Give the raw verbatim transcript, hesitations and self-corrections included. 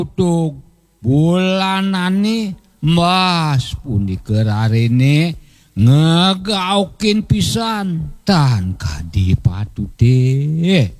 Tug bulanane Mas punika rarene ngegaukin pisan tan kadi patude.